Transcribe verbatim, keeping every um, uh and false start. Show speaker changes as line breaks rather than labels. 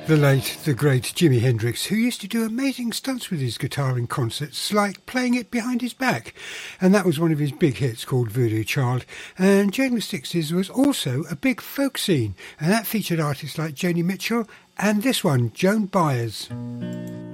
The late, the great Jimi Hendrix, who used to do amazing stunts with his guitar in concerts, like playing it behind his back. And that was one of his big hits called Voodoo Child. And during the sixties was also a big folk scene, and that featured artists like Joni Mitchell and this one, Joan Baez.